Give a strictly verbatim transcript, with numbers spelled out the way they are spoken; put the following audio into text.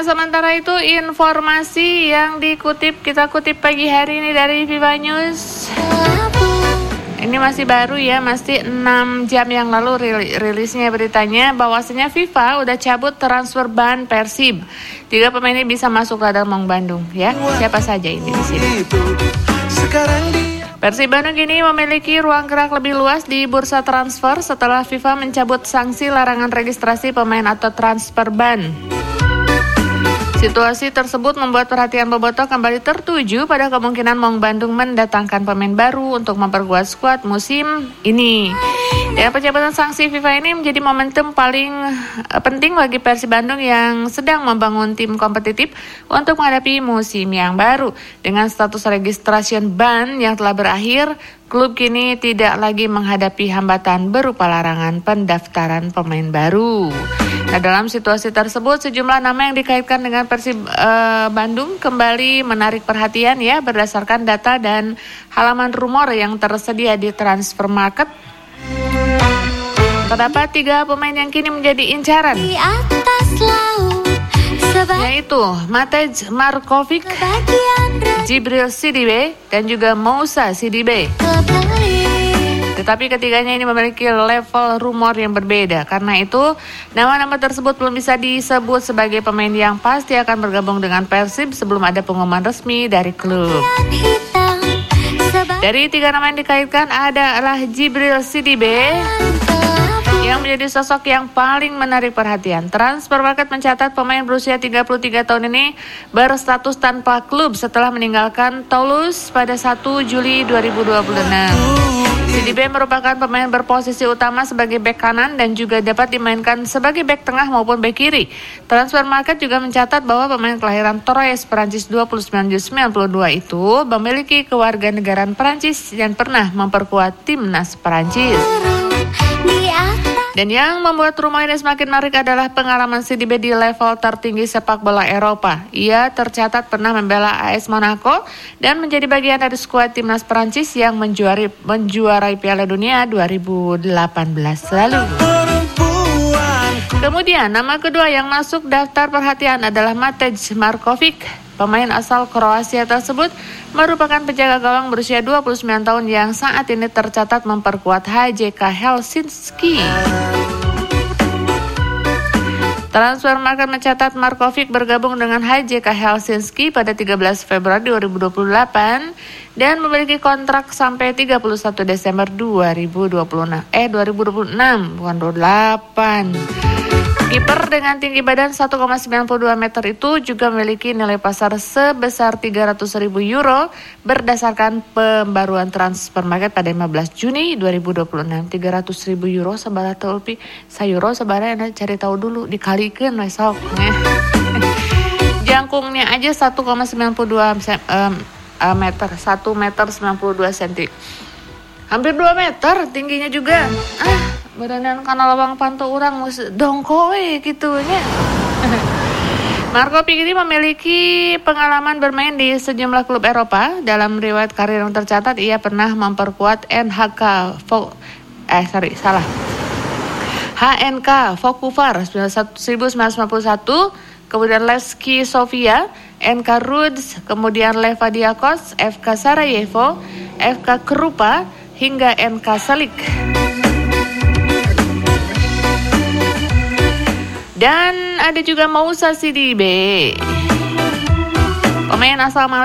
sementara itu informasi yang dikutip, kita kutip pagi hari ini dari Viva News. Ini masih baru ya, masih enam jam yang lalu rilisnya beritanya bahwasanya FIFA udah cabut transfer ban Persib. Tiga pemain ini bisa masuk radar Maung Bandung ya. Siapa saja ini di sini? Persib Bandung ini memiliki ruang gerak lebih luas di bursa transfer setelah FIFA mencabut sanksi larangan registrasi pemain atau transfer ban. Situasi tersebut membuat perhatian bobotoh kembali tertuju pada kemungkinan Maung Bandung mendatangkan pemain baru untuk memperkuat skuad musim ini. Dan pencabutan sanksi FIFA ini menjadi momentum paling penting bagi Persib Bandung yang sedang membangun tim kompetitif untuk menghadapi musim yang baru. Dengan status registrasi ban yang telah berakhir, klub kini tidak lagi menghadapi hambatan berupa larangan pendaftaran pemain baru. Nah, dalam situasi tersebut sejumlah nama yang dikaitkan dengan Persib uh, Bandung kembali menarik perhatian ya berdasarkan data dan halaman rumor yang tersedia di transfer market. Terdapat tiga pemain yang kini menjadi incaran, di atas laut, yaitu Matej Markovic, Djibril Sidibe, dan juga Moussa Sidibe. Tetapi ketiganya ini memiliki level rumor yang berbeda. Karena itu, nama-nama tersebut belum bisa disebut sebagai pemain yang pasti akan bergabung dengan Persib sebelum ada pengumuman resmi dari klub. Dari tiga nama yang dikaitkan adalah Djibril Sidibe yang menjadi sosok yang paling menarik perhatian. Transfer Market mencatat pemain berusia tiga puluh tiga tahun ini berstatus tanpa klub setelah meninggalkan Toulouse pada satu Juli dua ribu dua puluh enam. Sidibe merupakan pemain berposisi utama sebagai bek kanan dan juga dapat dimainkan sebagai bek tengah maupun bek kiri. Transfer Market juga mencatat bahwa pemain kelahiran Troyes, Perancis dua puluh sembilan Juli sembilan puluh dua itu memiliki kewarganegaraan Perancis dan pernah memperkuat timnas Perancis. Dan yang membuat rumah ini semakin menarik adalah pengalaman Sidibe di level tertinggi sepak bola Eropa. Ia tercatat pernah membela A S Monaco dan menjadi bagian dari skuad timnas Perancis yang menjuari, menjuarai Piala Dunia dua ribu delapan belas lalu. Kemudian nama kedua yang masuk daftar perhatian adalah Matej Markovic. Pemain asal Kroasia tersebut merupakan penjaga gawang berusia dua puluh sembilan tahun yang saat ini tercatat memperkuat H J K Helsinki. Transfer Market mencatat Markovic bergabung dengan H J K Helsinki pada tiga belas Februari dua ribu dua puluh delapan dan memiliki kontrak sampai tiga puluh satu Desember dua ribu dua puluh enam. Eh dua ribu dua puluh enam, bukan dua puluh delapan. Kiper dengan tinggi badan satu koma sembilan dua meter itu juga memiliki nilai pasar sebesar tiga ratus ribu euro berdasarkan pembaruan Transfer Market pada lima belas Juni dua ribu dua puluh enam. tiga ratus ribu euro sabaraha teupi sayuro sabaraha enak cari tahu dulu dikalikeun we sok. Jangkungnya aja satu koma sembilan dua meter, satu meter sembilan puluh dua sentimeter. Hampir dua meter tingginya juga. Ah, berenang kana lawang panto urang mus dongko we kitunya. Markovic ini memiliki pengalaman bermain di sejumlah klub Eropa. Dalam riwayat karir yang tercatat, ia pernah memperkuat N H K Vo- eh sorry salah H N K Vancouver seribu sembilan ratus sembilan puluh satu, kemudian Levski Sofia, N K Rudz, kemudian Leva Diakos, F K Sarajevo, F K Krupa, hingga N K Salik. Dan ada juga Moussa Sidibe, pemain asal